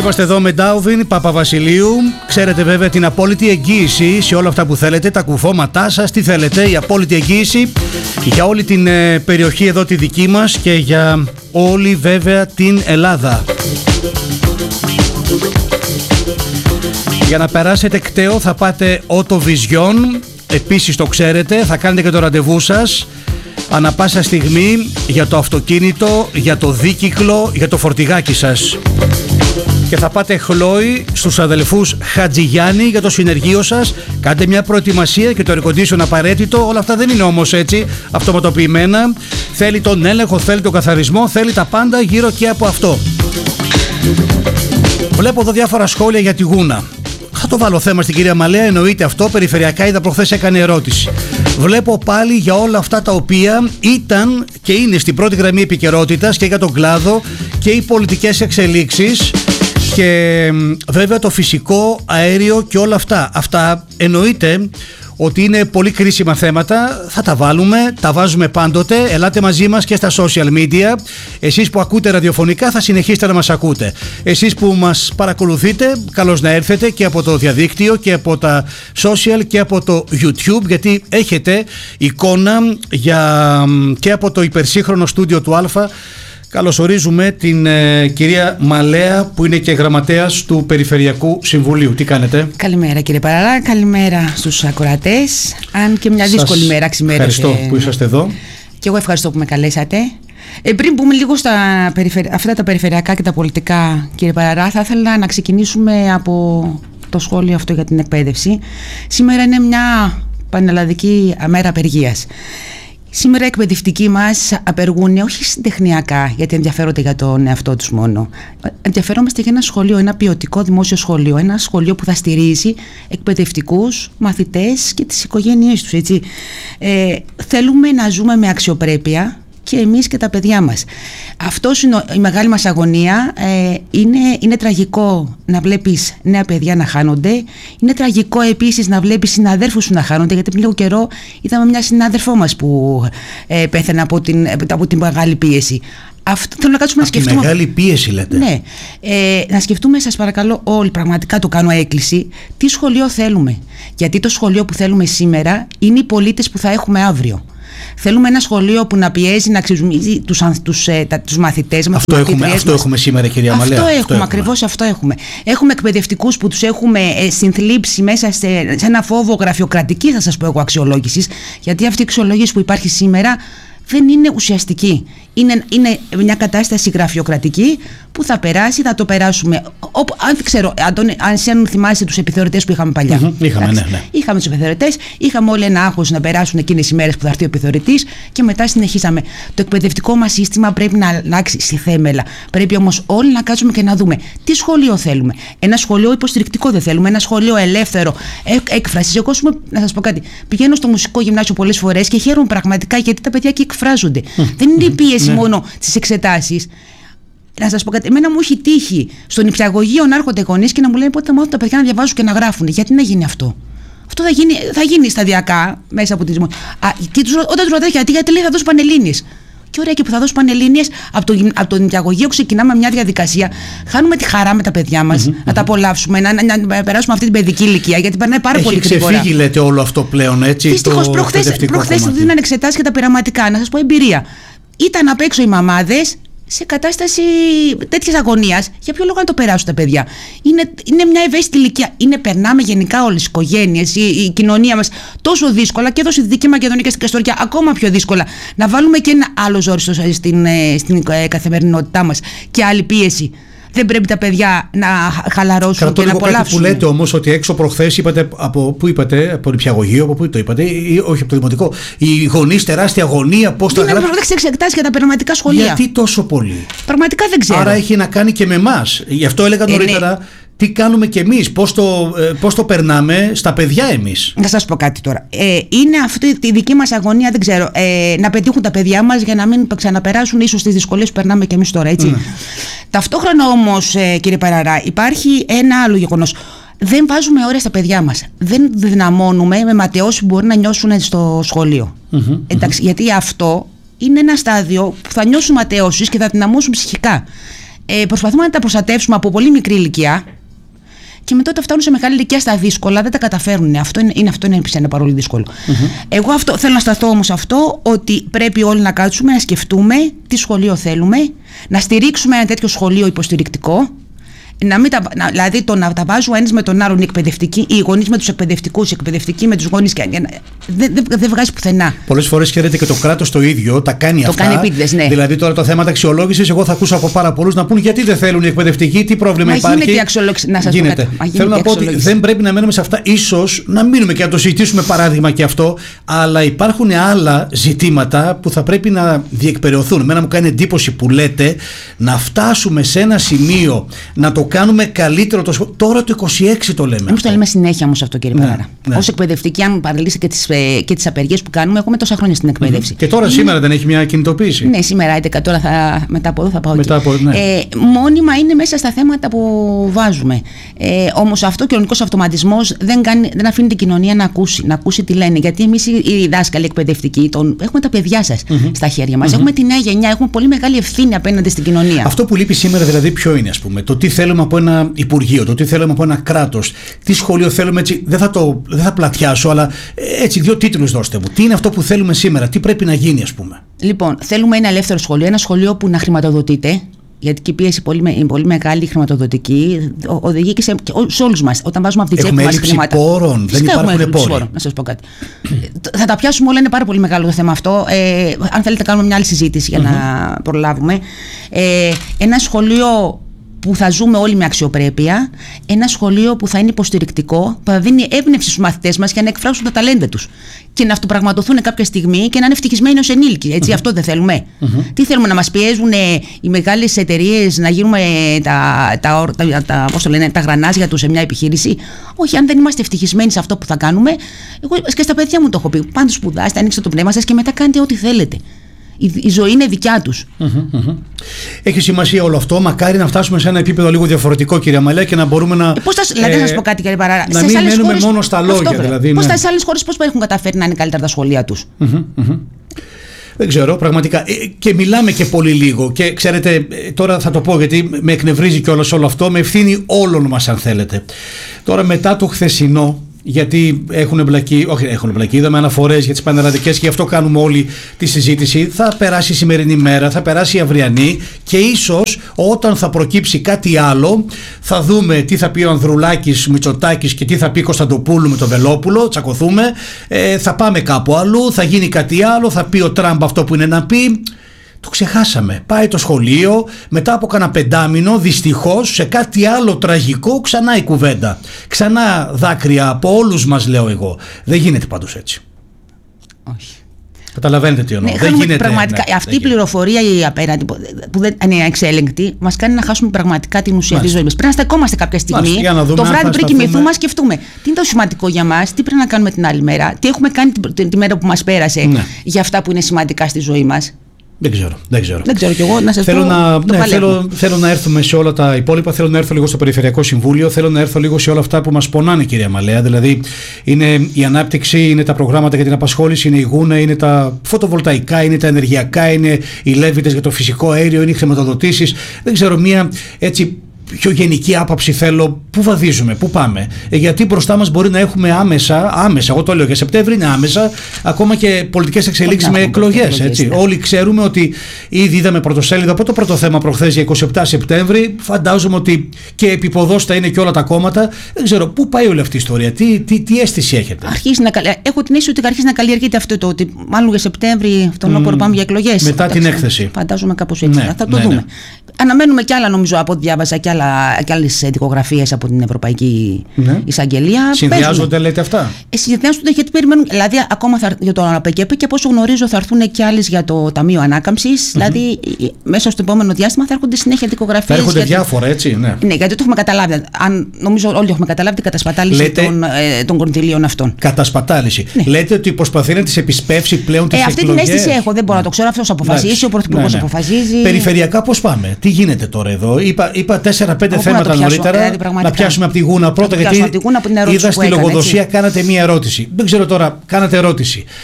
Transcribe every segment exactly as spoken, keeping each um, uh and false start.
Είμαστε εδώ με Ντάουβιν Παπαβασιλείου. Ξέρετε βέβαια την απόλυτη εγγύηση σε όλα αυτά που θέλετε, τα κουφώματά σας, τι θέλετε, η απόλυτη εγγύηση για όλη την ε, περιοχή εδώ τη δική μας και για όλη βέβαια την Ελλάδα. Για να περάσετε κταίο θα πάτε Auto Vision, επίσης το ξέρετε, θα κάνετε και το ραντεβού σας ανά πάσα στιγμή για το αυτοκίνητο, για το δίκυκλο, για το φορτηγάκι σας. Και θα πάτε Χλόι στους αδελφούς Χατζηγιάννη για το συνεργείο σας. Κάντε μια προετοιμασία και το air condition απαραίτητο. Όλα αυτά δεν είναι όμως έτσι αυτοματοποιημένα. Θέλει τον έλεγχο, θέλει τον καθαρισμό, θέλει τα πάντα γύρω και από αυτό. Βλέπω εδώ διάφορα σχόλια για τη Γούνα. Θα το βάλω θέμα στην κυρία Μαλέα, εννοείται αυτό. Περιφερειακά είδα προχθές έκανε ερώτηση. Βλέπω πάλι για όλα αυτά τα οποία ήταν και είναι στην πρώτη γραμμή επικαιρότητας και για τον κλάδο και οι πολιτικές εξελίξεις. Και βέβαια το φυσικό αέριο και όλα αυτά. Αυτά εννοείται ότι είναι πολύ κρίσιμα θέματα. Θα τα βάλουμε, τα βάζουμε πάντοτε. Ελάτε μαζί μας και στα social media. Εσείς που ακούτε ραδιοφωνικά θα συνεχίσετε να μας ακούτε. Εσείς που μας παρακολουθείτε, καλώς να έρθετε και από το διαδίκτυο και από τα social και από το YouTube, γιατί έχετε εικόνα για, και από το υπερσύγχρονο στούντιο του Αλφα. Καλωσορίζουμε την ε, κυρία Μαλέα που είναι και γραμματέας του Περιφερειακού Συμβουλίου. Τι κάνετε? Καλημέρα κύριε Παραρά, καλημέρα στους ακροατές. Αν και μια δύσκολη Σας μέρα ξημέρωσε. Ευχαριστώ που είσαστε εδώ. Και εγώ ευχαριστώ που με καλέσατε. Ε, πριν πούμε λίγο στα περιφερει... αυτά τα περιφερειακά και τα πολιτικά, κύριε Παραρά, θα ήθελα να ξεκινήσουμε από το σχόλιο αυτό για την εκπαίδευση. Σήμερα είναι μια πανελλαδική μέρα απεργίας. Σήμερα οι εκπαιδευτικοί μας απεργούν όχι συντεχνιακά γιατί ενδιαφέρονται για τον εαυτό τους μόνο. Ενδιαφερόμαστε για ένα σχολείο, ένα ποιοτικό δημόσιο σχολείο, ένα σχολείο που θα στηρίζει εκπαιδευτικούς, μαθητές και τις οικογένειές τους. Έτσι. Ε, θέλουμε να ζούμε με αξιοπρέπεια και εμείς και τα παιδιά μας. Αυτός είναι η μεγάλη μας αγωνία. Ε, είναι, είναι τραγικό να βλέπεις νέα παιδιά να χάνονται. Είναι τραγικό επίσης να βλέπεις συναδέρφους σου να χάνονται, γιατί πριν λίγο καιρό είδαμε μια συνάδελφό μας που ε, πέθανε από την, από την μεγάλη πίεση. Αυτό θέλω να κάτσουμε από να σκεφτούμε. Τη μεγάλη πίεση λέτε. Ναι. Ε, να σκεφτούμε, σας παρακαλώ όλοι, πραγματικά το κάνω έκκληση, τι σχολείο θέλουμε. Γιατί το σχολείο που θέλουμε σήμερα είναι οι πολίτες που θα έχουμε αύριο. Θέλουμε ένα σχολείο που να πιέζει, να ξεζουμίζει τους, τους, τους μαθητές μας. Αυτό, έχουμε, αυτό έχουμε σήμερα, κυρία Μαλέα. Αυτό έχουμε, έχουμε. Ακριβώς αυτό έχουμε. Έχουμε εκπαιδευτικούς που τους έχουμε ε, συνθλίψει μέσα σε, σε ένα φόβο γραφειοκρατική, θα σας πω εγώ, αξιολόγησης. Γιατί αυτή η αξιολόγηση που υπάρχει σήμερα δεν είναι ουσιαστική. Είναι, είναι μια κατάσταση γραφειοκρατική που θα περάσει, θα το περάσουμε. Ο, αν δεν ξέρω, αν, αν θυμάσαι τους επιθεωρητές που είχαμε παλιά. Mm-hmm, είχαμε, ναι, ναι. Είχαμε τους επιθεωρητές, είχαμε όλοι ένα άγχος να περάσουν εκείνες οι μέρες που θα έρθει ο επιθεωρητής και μετά συνεχίσαμε. Το εκπαιδευτικό μας σύστημα πρέπει να αλλάξει στη θέμελα. Πρέπει όμως όλοι να κάτσουμε και να δούμε τι σχολείο θέλουμε. Ένα σχολείο υποστηρικτικό δεν θέλουμε, ένα σχολείο ελεύθερο έκφρασης. Εγώ, να σας πω κάτι, πηγαίνω στο μουσικό γυμνάσιο πολλές φορές και χαίρομαι πραγματικά γιατί τα παιδιά εκεί εκφράζονται. Mm. Δεν είναι η πίεση ναι. μόνο στις εξετάσεις. Να σας πω κάτι, εμένα μου έχει τύχει στον νηπιαγωγείο να έρχονται γονείς και να μου λένε πότε θα μάθουν τα παιδιά να διαβάζουν και να γράφουν. Γιατί να γίνει αυτό? Αυτό θα γίνει, θα γίνει σταδιακά μέσα από τη δημόσια. Και τους, όταν τους ρωτάει γιατί, γιατί λέει θα δώσω πανελλήνιες. Και ωραία, και που θα δώσω πανελλήνιες από το, από το νηπιαγωγείο ξεκινάμε μια διαδικασία. Χάνουμε τη χαρά με τα παιδιά μας, mm-hmm. να τα απολαύσουμε, να, να, να περάσουμε αυτή την παιδική ηλικία, γιατί περνάει πάρα έχει πολύ γρήγορα. Έχει ξεφύγει, λέτε, όλο αυτό πλέον, έτσι. Δυστυχώς, προχθές δίνανε εξετάσεις και τα πειραματικά. Να σας πω εμπειρία. Ήταν απ' έξω οι μαμάδες σε κατάσταση τέτοιας αγωνίας. Για ποιο λόγο να το περάσουν τα παιδιά? Είναι, είναι μια ευαίσθητη ηλικία. Είναι, περνάμε γενικά όλες οι οικογένειες, η, η κοινωνία μας τόσο δύσκολα, και εδώ στη Δυτική Μακεδονία και στην Καστοριά ακόμα πιο δύσκολα. Να βάλουμε και ένα άλλο ζόρι στην, στην, στην καθημερινότητά μας και άλλη πίεση. Δεν πρέπει τα παιδιά να χαλαρώσουν. Κρατώ και να απολαύσουν. Κάτι που λέτε όμως ότι έξω προχθές είπατε, από πού είπατε, από νηπιαγωγείο, από πού το είπατε, ή, όχι από το δημοτικό, οι γονείς τεράστια αγωνία, πώς θα γράψουν. Δεν είναι εξετάσεις για τα πειραματικά σχολεία. Γιατί τόσο πολύ? Πραγματικά δεν ξέρω. Άρα έχει να κάνει και με εμάς. Γι' αυτό έλεγα νωρίτερα. Ε, ναι. Τι κάνουμε κι εμείς, πώς το, πώς το περνάμε στα παιδιά εμείς. Να σας πω κάτι τώρα. Ε, είναι αυτή η δική μας αγωνία, δεν ξέρω, ε, να πετύχουν τα παιδιά μας για να μην ξαναπεράσουν ίσως τις δυσκολίες που περνάμε κι εμείς τώρα, έτσι. Mm. Ταυτόχρονα όμως, ε, κύριε Παραρά, υπάρχει ένα άλλο γεγονός. Δεν βάζουμε όρια στα παιδιά μας. Δεν δυναμώνουμε με ματαιώσεις που μπορεί να νιώσουν στο σχολείο. Mm-hmm, Εντάξει, mm-hmm. Γιατί αυτό είναι ένα στάδιο που θα νιώσουν ματαιώσεις και θα δυναμώσουν ψυχικά. Ε, προσπαθούμε να τα προστατεύσουμε από πολύ μικρή ηλικία. Και μετά όταν φτάνουν σε μεγάλη ηλικία στα δύσκολα δεν τα καταφέρνουν. Αυτό είναι, είναι, αυτό είναι ένα πάρα πολύ δύσκολο. Mm-hmm. Εγώ αυτό, θέλω να σταθώ όμως σε αυτό, ότι πρέπει όλοι να κάτσουμε, να σκεφτούμε τι σχολείο θέλουμε, να στηρίξουμε ένα τέτοιο σχολείο υποστηρικτικό. Να μην τα, να, δηλαδή το να τα βάζουν ένας με τον άλλον οι εκπαιδευτικοί, οι γονείς με τους εκπαιδευτικούς, οι εκπαιδευτικοί με τους γονείς. Δεν δε, δε βγάζει πουθενά. Πολλές φορές ξέρετε και το κράτος το ίδιο τα κάνει το αυτά. Το κάνει επίτηδες, ναι. Δηλαδή τώρα το θέμα αξιολόγησης, εγώ θα ακούσω από πάρα πολλούς να πούν γιατί δεν θέλουν οι εκπαιδευτικοί, τι πρόβλημα μα υπάρχει. Γίνεται η αξιολόγηση. Να σας γίνεται. Πω, Θέλω να πω ότι δεν πρέπει να μένουμε σε αυτά. Ίσως να μείνουμε και να το συζητήσουμε παράδειγμα και αυτό, αλλά υπάρχουν άλλα ζητήματα που θα πρέπει να διεκπεραιωθούν. Εμένα μου κάνει εντύπωση που λέτε να φτάσουμε σε ένα σημείο να το κάνουμε καλύτερο. Το, τώρα το είκοσι έξι το λέμε. Εμείς το λέμε συνέχεια όμως αυτό, κύριε ναι, Παράρα. Ναι. Ως εκπαιδευτικοί, αν παραλύσει και τις, και τις απεργίες που κάνουμε, έχουμε τόσα χρόνια στην εκπαίδευση. Mm-hmm. Και τώρα είναι... σήμερα δεν έχει μια κινητοποίηση. Ναι, σήμερα έντεκα, τώρα θα, μετά από εδώ θα πάω μετά εκεί. Από, ναι. ε, μόνιμα είναι μέσα στα θέματα που βάζουμε. Ε, όμως αυτό και ο κοινωνικός αυτοματισμός δεν, δεν αφήνει την κοινωνία να ακούσει, να ακούσει τι λένε. Γιατί εμείς οι δάσκαλοι εκπαιδευτικοί τον, έχουμε τα παιδιά σας mm-hmm. στα χέρια μας. Mm-hmm. Έχουμε τη νέα γενιά, έχουμε πολύ μεγάλη ευθύνη απέναντι στην κοινωνία. Αυτό που λείπει σήμερα δηλαδή ποιο είναι, ας πούμε, το τι θέλουμε από ένα Υπουργείο, το τι θέλουμε από ένα κράτος, τι σχολείο θέλουμε, έτσι, δεν θα το δεν θα πλατιάσω, αλλά έτσι δύο τίτλους δώστε μου. Τι είναι αυτό που θέλουμε σήμερα, τι πρέπει να γίνει, ας πούμε. Λοιπόν, θέλουμε ένα ελεύθερο σχολείο, ένα σχολείο που να χρηματοδοτείται, γιατί και η πίεση πολύ, είναι πολύ μεγάλη χρηματοδοτική, οδηγεί και σε, σε όλους μας. Όταν βάζουμε από τη τσέπη μας χρήματα. Πόρων, δεν υπάρχουν πόροι. Να σας πω κάτι. Θα τα πιάσουμε όλα, είναι πάρα πολύ μεγάλο το θέμα αυτό. Ε, αν θέλετε, κάνουμε μια άλλη συζήτηση για mm-hmm. να προλάβουμε. Ε, ένα σχολείο που θα ζούμε όλοι με αξιοπρέπεια, ένα σχολείο που θα είναι υποστηρικτικό, που θα δίνει έμπνευση στους μαθητές μας για να εκφράσουν τα ταλέντα τους και να αυτοπραγματοθούν κάποια στιγμή και να είναι ευτυχισμένοι ως ενήλικοι. Έτσι, mm-hmm. αυτό δεν θέλουμε. Mm-hmm. Τι θέλουμε, να μας πιέζουν οι μεγάλες εταιρείες να γίνουμε τα, τα, τα, τα, πώς το λένε, τα γρανάζια τους σε μια επιχείρηση? Όχι, αν δεν είμαστε ευτυχισμένοι σε αυτό που θα κάνουμε. Εγώ και στα παιδιά μου το έχω πει. Πάντως σπουδάστε, ανοίξτε το πνεύμα σας και μετά κάντε ό,τι θέλετε. Η, η ζωή είναι δικιά τους. Mm-hmm, mm-hmm. Έχει σημασία όλο αυτό. Μακάρι να φτάσουμε σε ένα επίπεδο λίγο διαφορετικό, κυρία Μαλέα, και να μπορούμε να. Ε, πώς θα, δηλαδή, ε, να σας πω κάτι, κύριε Παράρα. Να μην μένουμε χώρες, μόνο στα λόγια. Αυτό, δηλαδή, πώς ναι. θα, σε άλλες χώρες πώς έχουν καταφέρει να είναι καλύτερα τα σχολεία τους? Mm-hmm, mm-hmm. Δεν ξέρω, πραγματικά. Και μιλάμε και πολύ λίγο. Και ξέρετε, τώρα θα το πω γιατί με εκνευρίζει κιόλας όλο αυτό. Με ευθύνη όλων μας, αν θέλετε. Τώρα, μετά το χθεσινό. Γιατί έχουν εμπλακεί, όχι έχουν εμπλακεί, είδαμε αναφορές για τις πανελλαδικές και γι' αυτό κάνουμε όλη τη συζήτηση. Θα περάσει η σημερινή μέρα, θα περάσει η αυριανή και ίσως όταν θα προκύψει κάτι άλλο θα δούμε τι θα πει ο Ανδρουλάκης, Μητσοτάκης και τι θα πει Κωνσταντοπούλου με τον Βελόπουλο, τσακωθούμε, ε, θα πάμε κάπου αλλού, θα γίνει κάτι άλλο, θα πει ο Τραμπ αυτό που είναι να πει. Το ξεχάσαμε. Πάει το σχολείο, μετά από κάνα πεντάμινο, δυστυχώς, σε κάτι άλλο τραγικό, ξανά η κουβέντα. Ξανά δάκρυα από όλους μας, λέω εγώ. Δεν γίνεται πάντως έτσι. Όχι. Καταλαβαίνετε τι εννοώ. Ναι, δεν γίνεται. Πραγματικά, ναι, αυτή η πληροφορία η απέναντι, που δεν είναι εξέλεγκτη, μας κάνει να χάσουμε πραγματικά την ουσία της ζωής μας. Πρέπει να στεκόμαστε κάποια στιγμή. Μάλιστα, το βράδυ πριν κοιμηθούμε, να σκεφτούμε τι είναι το σημαντικό για μας, τι πρέπει να κάνουμε την άλλη μέρα, τι έχουμε κάνει τη, τη μέρα που μας πέρασε, ναι, για αυτά που είναι σημαντικά στη ζωή μας. Δεν ξέρω, δεν ξέρω. Δεν ξέρω κι εγώ, να σας θέλω πω, να, το ναι, θέλω, θέλω να έρθουμε σε όλα τα υπόλοιπα, θέλω να έρθω λίγο στο Περιφερειακό Συμβούλιο, θέλω να έρθω λίγο σε όλα αυτά που μας πονάνε, κυρία Μαλέα. Δηλαδή είναι η ανάπτυξη, είναι τα προγράμματα για την απασχόληση, είναι η γούνα, είναι τα φωτοβολταϊκά, είναι τα ενεργειακά, είναι οι λέβητες για το φυσικό αέριο, είναι οι χρηματοδοτήσεις. Δεν ξέρω, μία έτσι πιο γενική άποψη θέλω, πού βαδίζουμε, πού πάμε. Ε, γιατί μπροστά μας μπορεί να έχουμε άμεσα, άμεσα, εγώ το λέω για Σεπτέμβρη, είναι άμεσα, ακόμα και πολιτικές εξελίξεις με εκλογές. Έτσι. Ναι. Όλοι ξέρουμε ότι ήδη είδαμε πρωτοσέλιδο από το πρώτο θέμα προχθές για είκοσι επτά Σεπτέμβρη. Φαντάζομαι ότι και επίποδος θα είναι και όλα τα κόμματα. Δεν ξέρω, πού πάει όλη αυτή η ιστορία, τι, τι, τι αίσθηση έχετε? Αρχίζει να, έχω την αίσθηση ότι αρχίζει να καλλιεργείται αυτό το ότι μάλλον για Σεπτέμβρη, αυτόν mm, πάμε για εκλογές. Μετά την έκθεση. Φαντάζομαι κάπως έτσι. Ναι, θα το ναι, δούμε. Ναι. Αναμένουμε κι άλλα, νομίζω, από ό,τι διάβασα, κι, κι άλλες δικογραφίες από την Ευρωπαϊκή ναι. Εισαγγελία. Συνδυάζονται, λέτε αυτά? Ε, συνδυάζονται γιατί περιμένουν. Δηλαδή, ακόμα θα, για το ΑΠΚΕΠ και από όσο γνωρίζω θα έρθουν κι άλλες για το Ταμείο Ανάκαμψης. Mm-hmm. Δηλαδή, μέσα στο επόμενο διάστημα θα έρχονται συνέχεια δικογραφίες. Θα έρχονται διάφορα, το... έτσι. Ναι. ναι, γιατί το έχουμε καταλάβει. Αν, νομίζω όλοι έχουμε καταλάβει την κατασπατάληση λέτε... των, ε, των κονδυλίων αυτών. Κατασπατάληση. Ναι. Λέτε ότι προσπαθεί να τις επισπεύσει πλέον τις ε, εκλογές. Αυτή την αίσθηση έχω. Δεν μπορώ να το ξέρω. Αυτός αποφασίζει, ο Πρωθυπουργός αποφασίζει. Περιφερειακά πώς πάμε, τι γίνεται τώρα εδώ? Είπα τέσσερα πέντε θέματα νωρίτερα. Δηλαδή, να πιάσουμε από τη Γούνα πρώτα, γιατί Γούνα, είδα στη λογοδοσία κάνατε μία ερώτηση. Δεν ξέρω τώρα, κάνατε ερώτηση.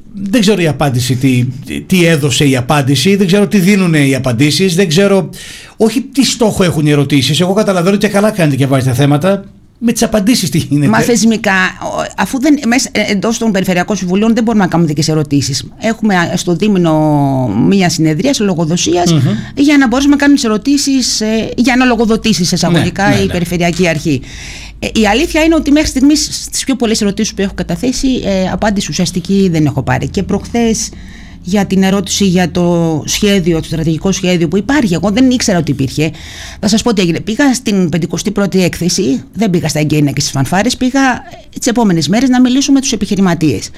δεν ξέρω η απάντηση τι, τι έδωσε η απάντηση, δεν ξέρω τι δίνουν οι απαντήσεις, δεν ξέρω όχι τι στόχο έχουν οι ερωτήσεις. Εγώ καταλαβαίνω ότι καλά κάνετε και βάζετε θέματα. Με τις απαντήσεις τι γίνεται. Μα θεσμικά, αφού δεν, μέσα, εντός των Περιφερειακών Συμβουλίων δεν μπορούμε να κάνουμε δικές ερωτήσεις. Έχουμε στο Δήμηνο μία συνεδρία λογοδοσίας mm-hmm. για να μπορέσουμε να κάνουμε τις ερωτήσεις, για να λογοδοτήσει εισαγωγικά ναι, ναι, η ναι. Περιφερειακή Αρχή. Η αλήθεια είναι ότι μέχρι στιγμής στις πιο πολλές ερωτήσεις που έχω καταθέσει, ε, απάντηση ουσιαστική δεν έχω πάρει. Και προχθές για την ερώτηση για το σχέδιο, το στρατηγικό σχέδιο που υπάρχει, εγώ δεν ήξερα ότι υπήρχε. Θα σας πω τι έγινε. Πήγα στην πενηκοστή πρώτη έκθεση, δεν πήγα στα εγγένεια και στις φανφάρες, πήγα τις επόμενες μέρες να μιλήσω με τους επιχειρηματίες.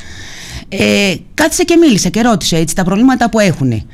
Ε, κάθισα και μίλησα και ρώτησα έτσι, τα προβλήματα που έχουν. Οι,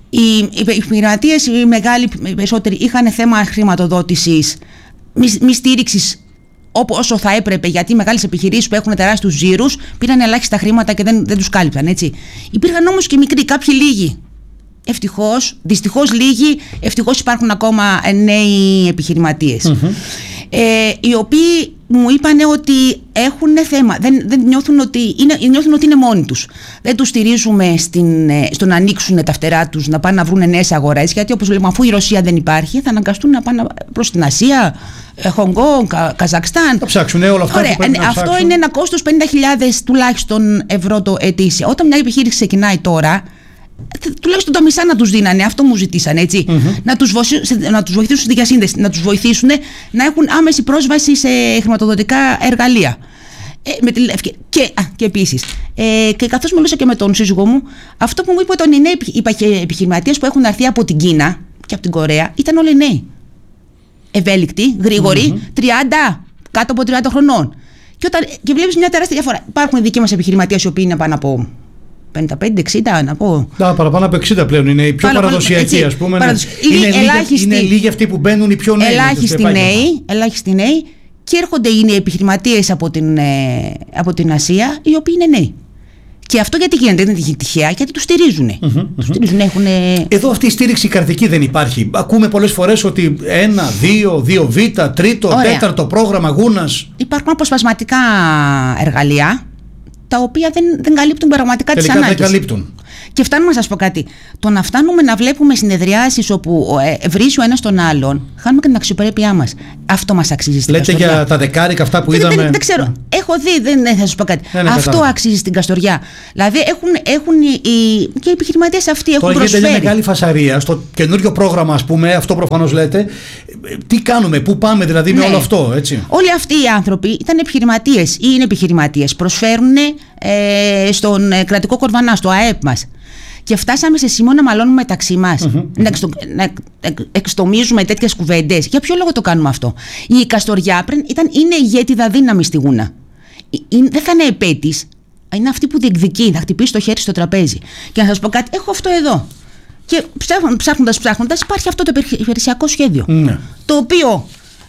οι επιχειρηματίες, οι μεγάλοι, οι περισσότεροι, είχαν θέμα χρηματοδότησης, μη, μη στήριξης όσο θα έπρεπε, γιατί οι μεγάλες επιχειρήσεις που έχουν τεράστιους τζίρους πήραν ελάχιστα χρήματα και δεν, δεν τους κάλυπταν, έτσι. Υπήρχαν όμως και μικροί, κάποιοι λίγοι. Ευτυχώς, δυστυχώς λίγοι, ευτυχώς υπάρχουν ακόμα νέοι επιχειρηματίες. Mm-hmm. Ε, οι οποίοι μου είπαν ότι έχουν θέμα, δεν, δεν νιώθουν, ότι είναι, νιώθουν ότι είναι μόνοι τους. Δεν τους στηρίζουμε στην, στο να ανοίξουν τα φτερά τους, να πάνε να βρουν νέες αγορές, γιατί όπως λέμε, αφού η Ρωσία δεν υπάρχει, θα αναγκαστούν να πάνε προς την Ασία, Χονγκόνγκ, Κα, Καζακστάν. Θα ψάξουν όλα αυτά. Ωραία, που πρέπει να αυτό ψάξουν. Είναι ένα κόστος πενήντα χιλιάδες τουλάχιστον ευρώ το ετήσια. Όταν μια επιχείρηση ξεκινάει τώρα, τουλάχιστον το μισά να τους δίνανε, αυτό μου ζητήσανε, έτσι. Mm-hmm. Να, τους βοηθήσουν, να τους βοηθήσουν στη διασύνδεση, να τους βοηθήσουν να έχουν άμεση πρόσβαση σε χρηματοδοτικά εργαλεία. Ε, με τη, και, α, και επίσης, ε, και καθώς μιλούσα και με τον σύζυγό μου, αυτό που μου είπε ότι οι νέοι επιχειρηματίες που έχουν έρθει από την Κίνα και από την Κορέα ήταν όλοι νέοι. Ευέλικτοι, γρήγοροι, mm-hmm. τριάντα, κάτω από τριάντα χρονών. Και, όταν, και βλέπεις μια τεράστια διαφορά. Υπάρχουν δικοί μας επιχειρηματίες οι οποίοι είναι πάνω από πενήντα πέντε εξήντα, να πω. Να, παραπάνω από εξήντα πλέον. Είναι οι πιο πάνω, παραδοσιακοί, ας πούμε. Παραδοσ... Είναι, είναι, ελάχιστοι, είναι λίγοι αυτοί που μπαίνουν οι πιο νέοι. Ελάχιστοι νέοι, ελάχιστοι νέοι, και έρχονται οι επιχειρηματίες από την, ε, από την Ασία, οι οποίοι είναι νέοι. Και αυτό γιατί γίνεται, δεν είναι τυχαία, γιατί τους στηρίζουν. Mm-hmm, τους στηρίζουν, έχουν... Εδώ αυτή η στήριξη κρατική δεν υπάρχει. Ακούμε πολλές φορές ότι ένα, δύο, δύο β, τρίτο, Ωραία. τέταρτο πρόγραμμα γούνας. Υπάρχουν αποσπασματικά εργαλεία, τα οποία δεν, δεν καλύπτουν πραγματικά τις ανάγκες. Δεν καλύπτουν. Και φτάνουμε να σας πω κάτι. Το να φτάνουμε να βλέπουμε συνεδριάσεις όπου ε, βρίζει ο ένας τον άλλον, χάνουμε και την αξιοπρέπειά μας. Αυτό μας αξίζει στην Λέτε Καστοριά. Για τα δεκάρικα αυτά που δεν, είδαμε. Δεν, δεν ξέρω. Έχω δει, δεν, δεν θα σας πω κάτι. Ναι, ναι, αυτό κατάλαβα. Αξίζει στην Καστοριά. Δηλαδή έχουν, έχουν οι, και οι επιχειρηματίες αυτοί έχουν Τώρα προσφέρει. Τώρα γίνεται μεγάλη φασαρία στο καινούριο πρόγραμμα, ας πούμε, αυτό προφανώς λέτε. Τι κάνουμε, πού πάμε δηλαδή με ναι. όλο αυτό, έτσι. Όλοι αυτοί οι άνθρωποι ήταν επιχειρηματίες ή είναι επιχειρηματίες. Προσφέρουν ε, στον ε, κρατικό κορβανά, στο ΑΕΠ μας. Και φτάσαμε σε σημείο να μαλώνουμε μεταξύ μας, mm-hmm. να, εξτο, να εξτομίζουμε τέτοιες κουβέντες. Για ποιο λόγο το κάνουμε αυτό? Η Καστοριά πριν ήταν, είναι ηγέτιδα δύναμη στη Γούνα. Είναι, δεν θα είναι επέτης, είναι αυτή που διεκδικεί, θα χτυπήσει το χέρι στο τραπέζι. Και να σας πω κάτι, έχω αυτό εδώ. Και ψάχνοντας, ψάχνοντας, υπάρχει αυτό το περιφερειακό σχέδιο. Mm-hmm. Το οποίο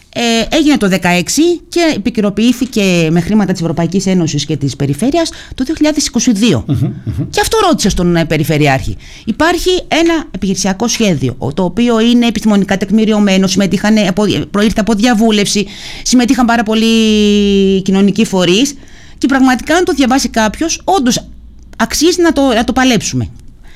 ε, έγινε το δύο χιλιάδες δεκαέξι και επικαιροποιήθηκε με χρήματα της Ευρωπαϊκής Ένωσης και της Περιφέρειας το δύο χιλιάδες είκοσι δύο. Mm-hmm, mm-hmm. Και αυτό ρώτησε στον ε, Περιφερειάρχη. Υπάρχει ένα επιχειρησιακό σχέδιο, το οποίο είναι επιστημονικά τεκμηριωμένο, προήρθε από διαβούλευση, συμμετείχαν πάρα πολλοί κοινωνικοί φορείς και πραγματικά αν το διαβάσει κάποιος, όντως αξίζει να το, να το παλέψουμε.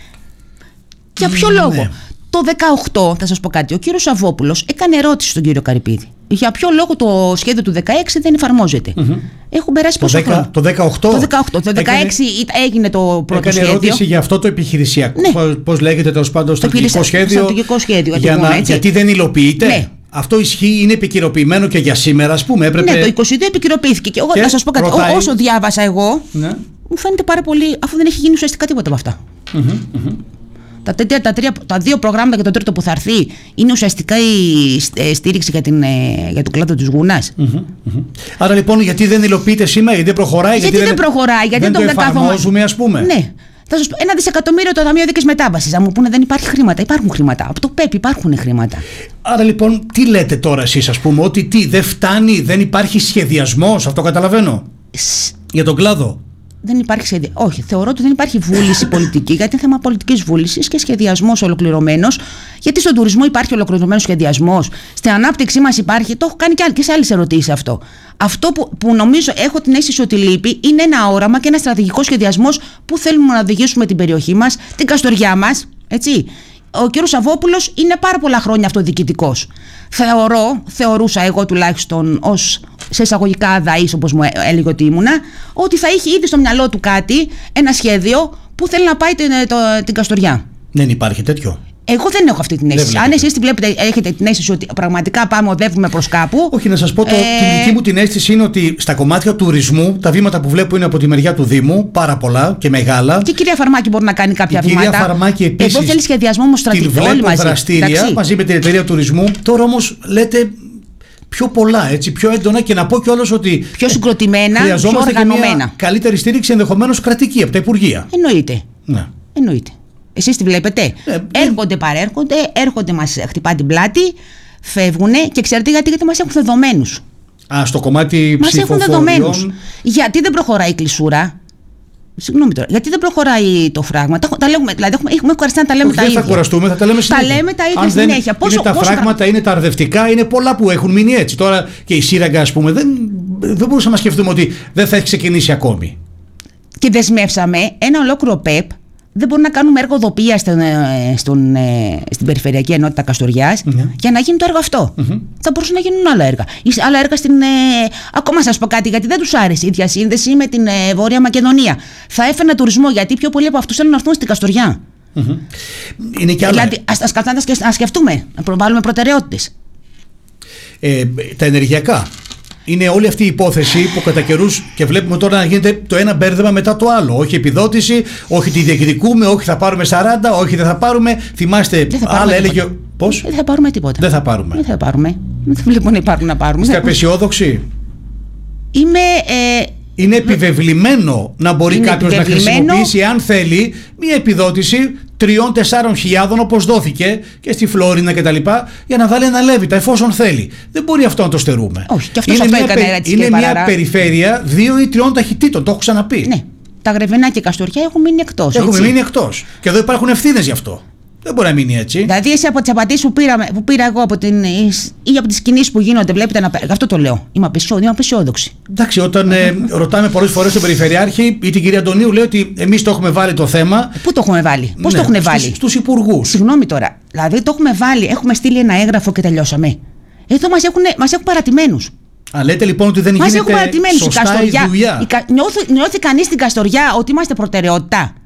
Για ποιο mm, λόγο? Ναι. Το δεκαοκτώ, θα σας πω κάτι, ο κύριος Σαββόπουλος έκανε ερώτηση στον κύριο Καρυπίδη. Για ποιο λόγο το σχέδιο του δεκαέξι δεν εφαρμόζεται. Mm-hmm. Έχουν περάσει πόσο το χρόνο. Το δεκαοκτώ. Το δεκαοκτώ. Το δεκαέξι έκανε, έγινε το πρώτο έκανε σχέδιο. Έκανε ερώτηση για αυτό το επιχειρησιακό. Ναι. Πώς λέγεται τέλος πάντων, στρατηγικό σχέδιο. Στρατηγικό σχέδιο. Για να, γιατί δεν υλοποιείται. Ναι. Αυτό ισχύει, είναι επικαιροποιημένο και για σήμερα, ας πούμε. Έπρεπε... Ναι, το είκοσι δύο επικαιροποιήθηκε. Και εγώ και να σας πω κάτι. Ρωτάει... Όσο διάβασα εγώ, ναι. μου φαίνεται πάρα πολύ, αφού δεν έχει γίνει ουσιαστικά τίποτα από αυτά. Mm-hmm, mm-hmm. Τα, τέτοια, τα, τρία, τα δύο προγράμματα και το τρίτο που θα έρθει είναι ουσιαστικά η στήριξη για, την, για τον κλάδο της Γούνας. Mm-hmm, mm-hmm. Άρα λοιπόν γιατί δεν υλοποιείται σήμερα, γιατί δεν προχωράει, γιατί, γιατί δεν, δεν προχωράει, γιατί δεν, δεν το εφαρμόζουμε, ας πούμε. Ναι. Θα σας πω, ένα δισεκατομμύριο το Ταμείο Δίκαιης Μετάβασης. Θα μου πούνε δεν υπάρχει χρήματα. Υπάρχουν χρήματα. Από το ΠΕΠ υπάρχουν χρήματα. Άρα λοιπόν, τι λέτε τώρα εσείς, ας πούμε, ότι τι, δεν φτάνει, δεν υπάρχει σχεδιασμός, αυτό καταλαβαίνω. Σ... Για τον κλάδο. Δεν υπάρχει σχέδιο. Όχι, θεωρώ ότι δεν υπάρχει βούληση πολιτική, γιατί είναι θέμα πολιτικής βούλησης και σχεδιασμός ολοκληρωμένος Γιατί στον τουρισμό υπάρχει ολοκληρωμένος σχεδιασμός, στην ανάπτυξή μας υπάρχει, το έχω κάνει και σε άλλες ερωτήσεις αυτό. Αυτό που, που νομίζω έχω την αίσθηση ότι λείπει είναι ένα όραμα και ένα στρατηγικό σχεδιασμός που θέλουμε να οδηγήσουμε την περιοχή μας, την Καστοριά μας, έτσι. Ο κ. Σαββόπουλος είναι πάρα πολλά χρόνια αυτοδιοικητικός. Θεωρώ, θεωρούσα εγώ τουλάχιστον ως σε εισαγωγικά δαΐς, όπως μου έλεγε ότι ήμουνα, ότι θα είχε ήδη στο μυαλό του κάτι, ένα σχέδιο που θέλει να πάει την, το, την Καστοριά. Δεν υπάρχει τέτοιο. Εγώ δεν έχω αυτή την αίσθηση. Αν εσείς τη βλέπετε, έχετε την αίσθηση ότι πραγματικά πάμε, οδεύουμε προς κάπου. Όχι, να σας πω, το, ε... τη δική μου την αίσθηση είναι ότι στα κομμάτια του τουρισμού, τα βήματα που βλέπω είναι από τη μεριά του Δήμου, πάρα πολλά και μεγάλα. Και η κυρία Φαρμάκη μπορεί να κάνει κάποια η βήματα. Κυρία Φαρμάκη επίσης. Εδώ θέλει σχεδιασμό όμως στρατηγικό. Την βλέπω δραστήρια εντάξει. μαζί με την εταιρεία τουρισμού. Τώρα όμως λέτε πιο πολλά, έτσι, πιο έντονα και να πω κιόλας ότι. Πιο συγκροτημένα, πιο οργανωμένα. Καλύτερη στήριξη ενδεχομένως κρατική από τα Υπουργεία. Εννοείται. Ναι. Εννοείται. Εσείς τη βλέπετε. Ε, έρχονται, παρέρχονται, έρχονται, μας χτυπά την πλάτη, φεύγουν και ξέρετε γιατί, γιατί μας έχουν δεδομένους. Α, στο κομμάτι ψηφοφοριών. Μας έχουν δεδομένους. Γιατί δεν προχωράει η κλεισούρα. Συγγνώμη τώρα. Γιατί δεν προχωράει το φράγμα. Τα, τα λέμε, δηλαδή έχουμε, έχουμε κουραστεί να τα λέμε Όχι, τα δεν ίδια. Θα κουραστούμε, θα τα λέμε συνέχεια. Τα λέμε τα ίδια Αν συνέχεια. Δεν, πόσο, είναι τα πόσο φράγματα, είναι τα αρδευτικά, είναι πολλά που έχουν μείνει έτσι. Τώρα και η σύραγγα, ας πούμε, δεν, δεν μπορούσαμε να σκεφτούμε ότι δεν θα έχει ξεκινήσει ακόμη. Και δεσμεύσαμε ένα ολόκληρο ΠΕΠ. Δεν μπορούμε να κάνουμε έργο οδοπία στην, στην, στην Περιφερειακή Ενότητα Καστοριάς mm-hmm. για να γίνει το έργο αυτό. Mm-hmm. Θα μπορούσαν να γίνουν άλλα έργα. Ή άλλα έργα στην. Ε, ακόμα σας πω κάτι, γιατί δεν τους άρεσε η διασύνδεση με την ε, Βόρεια Μακεδονία. Θα έφερνα τουρισμό, γιατί πιο πολλοί από αυτούς θέλουν να έρθουν στην Καστοριά. Mm-hmm. Είναι και άλλα. Δηλαδή, ας, ας καθόμαστε να σκεφτούμε, να προβάλλουμε προτεραιότητες. Ε, τα ενεργειακά. Είναι όλη αυτή η υπόθεση που κατά καιρούς και βλέπουμε τώρα να γίνεται το ένα μπέρδεμα μετά το άλλο. Όχι επιδότηση, όχι τη διεκδικούμε, όχι θα πάρουμε σαράντα, όχι δεν θα πάρουμε. Θυμάστε, άλλα έλεγε. Πώς? Δεν θα πάρουμε τίποτα. Δεν θα πάρουμε. Δεν θα πάρουμε. Δεν βλέπω να υπάρχουν να πάρουμε. Είστε απαισιόδοξοι? Είμαι. Ε, είναι επιβεβλημένο να μπορεί κάποιος να χρησιμοποιήσει, αν θέλει, μια επιδότηση τριών τεσσάρων χιλιάδων όπως δόθηκε και στη Φλόρινα κτλ. Για να βάλει ένα λέβητα εφόσον θέλει. Δεν μπορεί αυτό να το στερούμε. Όχι, και αυτός είναι αυτό μια, πε, είναι μια περιφέρεια δύο ή τριών ταχυτήτων, το έχω ξαναπεί. Ναι. Τα Γρεβενά και η Καστοριά έχουν μείνει εκτός. Έχουν μείνει εκτός. Και εδώ υπάρχουν ευθύνες γι' αυτό. Δεν μπορεί να μείνει έτσι. Δηλαδή, εσύ από τις απαντήσεις που, που πήρα εγώ από την, ή από τις κινήσεις που γίνονται, βλέπετε να. Αυτό το λέω. Είμαι απεσιόδοξη. Εντάξει, όταν ε, ρωτάμε πολλές φορές τον Περιφερειάρχη ή την κυρία Αντωνίου, λέει ότι εμείς το έχουμε βάλει το θέμα. Πού το έχουμε βάλει, πώς ναι, το έχουν βάλει? Στους υπουργούς. Συγγνώμη τώρα. Δηλαδή, το έχουμε βάλει, έχουμε στείλει ένα έγγραφο και τελειώσαμε. Εδώ μας έχουν, μας έχουν παρατημένους. Α, λέτε λοιπόν ότι δεν μας γίνεται σωστά η δουλειά. Νιώθει, νιώθει κανείς στην Καστοριά ότι είμαστε προτεραιότητα?